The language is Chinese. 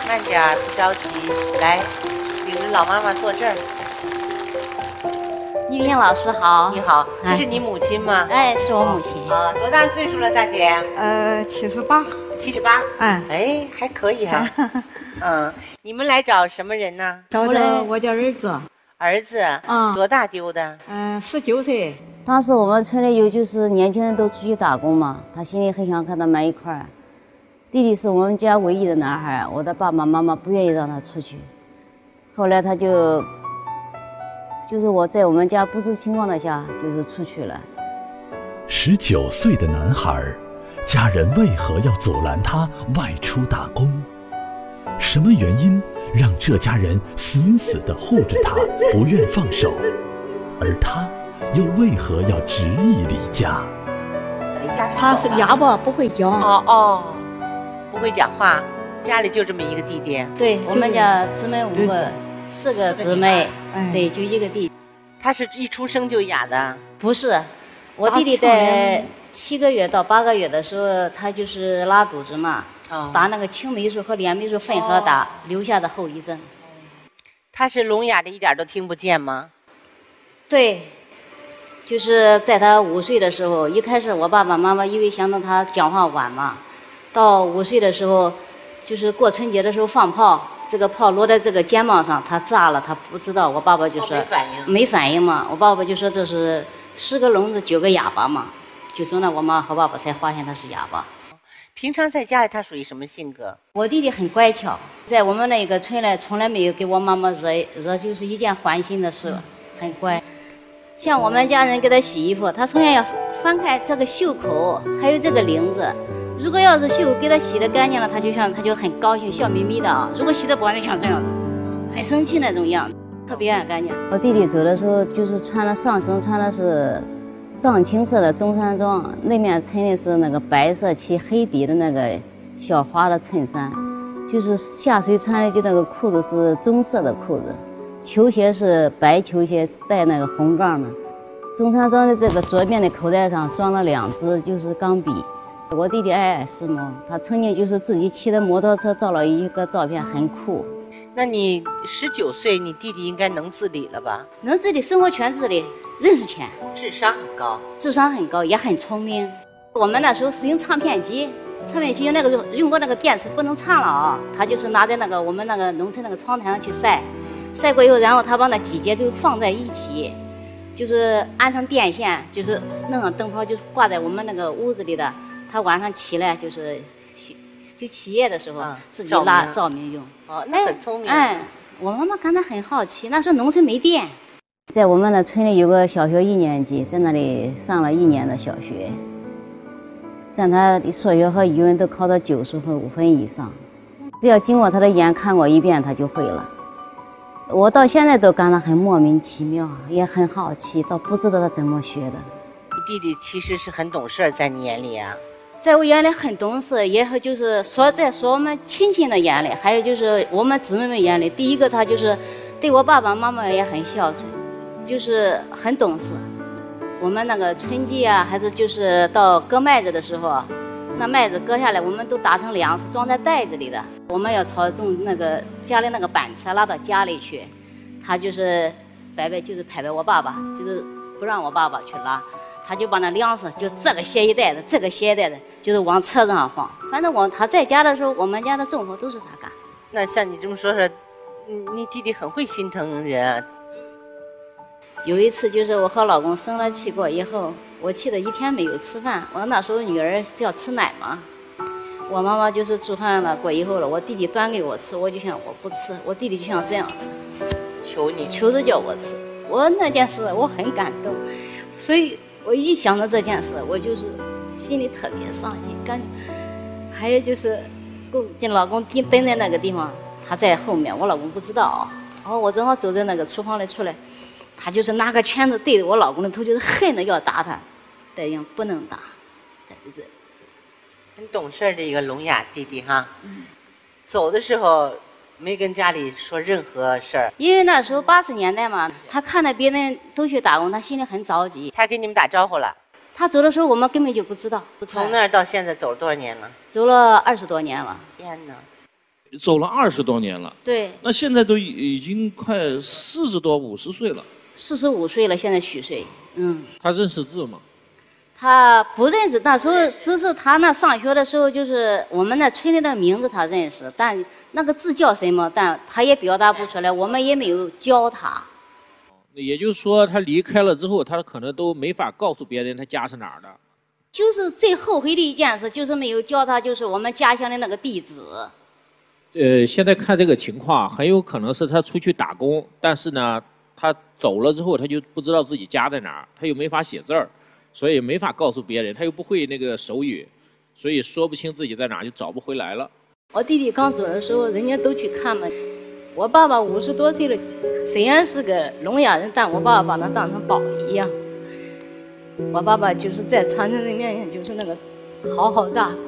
慢点儿，不着急。来，领着老妈妈坐这儿。 玉英老师好。 你好，这是你母亲吗？ 哎，是我母亲。 啊，多大岁数了，大姐 78。 78。 哎， 哎，还可以哈。嗯，你们来找什么人呢？ 找着我家儿子。 儿子。多大丢的 ？19岁。 当时我们村里有就是年轻人都出去打工嘛，他心里很想和他们一块儿。弟弟是我们家唯一的男孩，我的爸爸妈妈不愿意让他出去。后来他就是我在我们家不知情况的下，就是出去了。 19岁的男孩，家人为何要阻拦他外出打工？什么原因让这家人死死地护着他，不愿放手？而他又为何要执意离家？ 离家出走了。 他是哑巴，不会讲。 不会讲话。家里就这么一个弟弟？ 对，我们家姊妹5个，4个姊妹，对，就一个弟弟。 他是一出生就哑的？ 不是，我弟弟在7个月到8个月的时候，他就是拉肚子嘛，打那个青霉素和链霉素混合打，留下的后遗症。 他是聋哑的，一点都听不见吗？ 对，就是在他5岁的时候，一开始我爸爸妈妈因为想到他讲话晚嘛，到5岁的时候，就是过春节的时候放炮，这个炮落在这个肩膀上，他炸了，他不知道。我爸爸就说没反应嘛，我爸爸就说这是10个聋子9个哑巴嘛，就从那我妈和爸爸才发现他是哑巴。 平常在家里他属于什么性格？ 我弟弟很乖巧，在我们那个村里从来没有给我妈妈惹就是一件烦心的事，很乖。像我们家人给他洗衣服，他从来要翻开这个袖口，还有这个领子。如果要是袖给他洗得干净了，他就很高兴，笑眯眯的啊。如果洗得不干净，像这样子，很生气那种样子，特别爱干净。我弟弟走的时候，就是上身穿的是藏青色的中山装，那面衬的是那个白色漆黑底的那个小花的衬衫，就是下水穿的就那个裤子是棕色的裤子。球鞋是白球鞋，带那个红杠的。中山装的这个左边的口袋上装了2支就是钢笔。我弟弟爱时髦，他曾经就是自己骑的摩托车照了一个照片，很酷。 那你19岁，你弟弟应该能自理了吧？ 能自理，生活全自理，认识钱， 智商很高， 也很聪明。我们那时候是用唱片机那个用过那个电池不能唱了啊，他就是拿在那个我们那个农村那个窗台上去晒过以后，然后他把那几节都放在一起，就是安上电线，就是弄上灯泡，就是挂在我们那个屋子里的。他晚上起来就起夜的时候，自己拉照明用。 那很聪明。 我妈妈感到很好奇，那时候农村没电，在我们的村里有个小学1年级，在那里上了1年的小学，在他数学和语文都考到95分5分以上，只要经过他的眼看过一遍，他就会了。我到现在都感到很莫名其妙，也很好奇，倒不知道他怎么学的。 你弟弟其实是很懂事，在你眼里啊？ 在我眼里很懂事，也就是在我们亲戚的眼里，还有就是我们姊妹们眼里，第一个他就是对我爸爸妈妈也很孝顺，就是很懂事。我们那个春季啊，还是就是到割麦子的时候，那麦子割下来，我们都打成粮食，装在袋子里的。我们要从那个家里那个板车拉到家里去，他就是就是拍我爸爸，就是不让我爸爸去拉，他就把那粮食就这个携一袋子，这个携一袋子，就是往车子上放。反正他在家的时候，我们家的重活都是他干。 那像你这么说，你弟弟很会心疼人啊。 有一次就是我和老公生了气过以后，我气得1天没有吃饭。我那时候女儿是要吃奶嘛，我妈妈就是煮饭了过以后了，我弟弟端给我吃，我就想我不吃，我弟弟就像这样求着叫我吃。我那件事我很感动，所以我一想到这件事，我就是心里特别伤心。还有就是老公蹲在那个地方，他在后面，我老公不知道啊。然后我正好走在那个厨房里出来，他就是拿个拳头对着我老公的头，就是恨得要打他，但样不能打，在这里。 很懂事的一个聋哑弟弟哈。走的时候没跟家里说任何事儿， 因为那时候80年代嘛，他看到别人都去打工，他心里很着急。 他给你们打招呼了？ 他走的时候我们根本就不知道。 从那儿到现在走了多少年了？ 走了20多年了。 天哪！ 走了20多年了。 对， 那现在都已经快40多、50岁了。 45岁了，现在虚岁。 他认识字吗？ 他不认识，那时候只是他那上学的时候，就是我们那村里的名字他认识，但那个字叫什么，但他也表达不出来，我们也没有教他。 也就是说，他离开了之后，他可能都没法告诉别人他家是哪儿的。 就是最后悔的一件事，就是没有教他，就是我们家乡的那个地址。 现在看这个情况，很有可能是他出去打工，但是呢，他走了之后，他就不知道自己家在哪儿，他又没法写字儿，所以没法告诉别人，他又不会那个手语，所以说不清自己在哪儿，就找不回来了。 我弟弟刚走的时候，人家都去看嘛。我爸爸50多岁了，虽然是个聋哑人，但我爸爸把他当成宝一样。我爸爸就是在传承人面前就是那个好好打工。